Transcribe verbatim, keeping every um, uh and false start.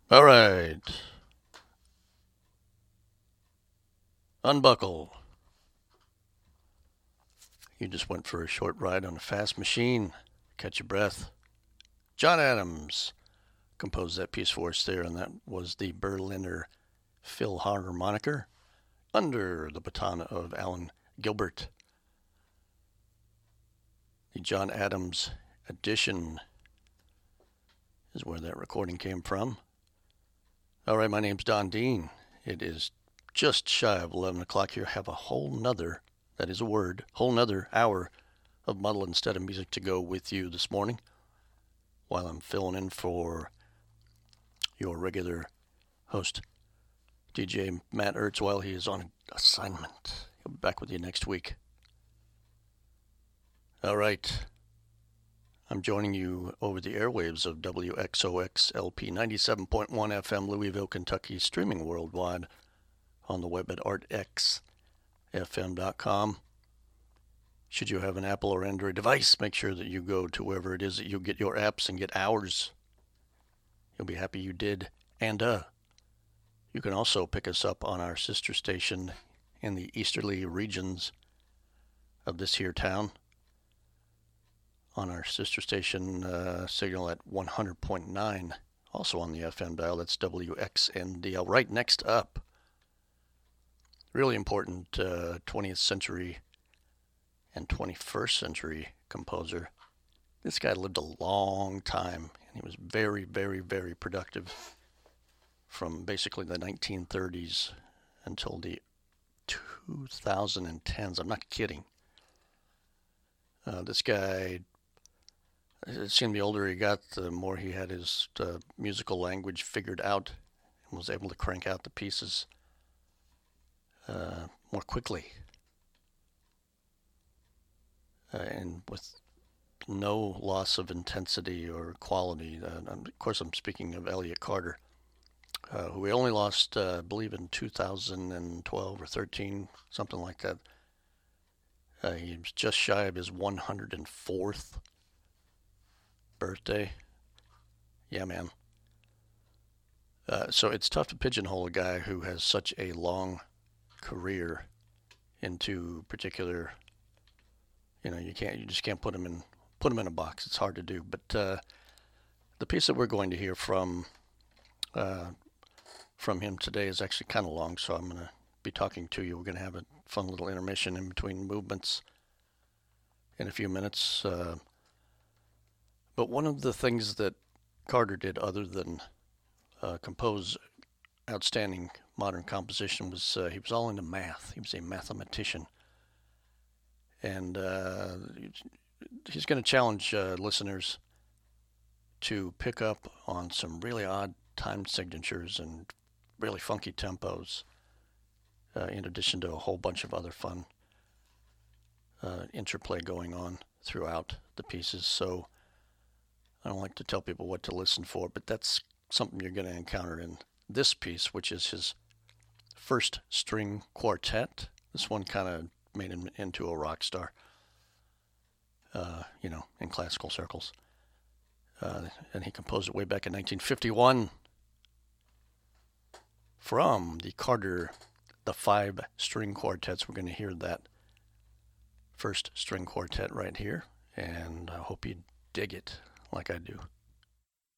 All right. Unbuckle. You just went for a short ride on a fast machine. Catch your breath. John Adams composed that piece for us there, and that was the Berliner Philharmoniker under the baton of Alan Gilbert. The John Adams edition is where that recording came from. All right, my name's Don Dean. It is just shy of eleven o'clock here. Have a whole nother, that is a word, whole nother hour of Muddle Instead of Music to go with you this morning while I'm filling in for your regular host, D J Matt Ertz, while he is on assignment. He'll be back with you next week. All right. I'm joining you over the airwaves of W X O X L P ninety-seven point one F M, Louisville, Kentucky, streaming worldwide on the web at artx f m dot com. Should you have an Apple or Android device, make sure that you go to wherever it is that you get your apps and get ours. You'll be happy you did. And uh, you can also pick us up on our sister station in the easterly regions of this here town, on our sister station uh, signal at one hundred point nine, also on the F M dial. That's W X N D L. Right next up, really important uh, twentieth century and twenty-first century composer. This guy lived a long time, and he was very, very, very productive from basically the nineteen thirties until the twenty tens. I'm not kidding. Uh, this guy, it seemed the older he got, the more he had his uh, musical language figured out and was able to crank out the pieces uh, more quickly. Uh, and with no loss of intensity or quality. Uh, of course, I'm speaking of Elliott Carter, uh, who we only lost, uh, I believe, in two thousand twelve or thirteen, something like that. Uh, he was just shy of his one hundred fourth birthday. Yeah, man. Uh, so it's tough to pigeonhole a guy who has such a long career into particular. You know, you can't, you just can't put him in, put him in a box. It's hard to do. But uh, the piece that we're going to hear from, uh, from him today is actually kind of long, so I'm going to be talking to you. We're going to have a fun little intermission in between movements in a few minutes. Uh, but one of the things that Carter did, other than uh, compose outstanding modern composition, was uh, he was all into math. He was a mathematician. And uh, he's going to challenge uh, listeners to pick up on some really odd time signatures and really funky tempos, uh, in addition to a whole bunch of other fun uh, interplay going on throughout the pieces. So I don't like to tell people what to listen for, but that's something you're going to encounter in this piece, which is his first string quartet. This one kind of made him into a rock star, uh, you know, in classical circles. Uh, and he composed it way back in nineteen fifty-one from the Carter, the five string quartets. We're going to hear that first string quartet right here, and I hope you dig it like I do.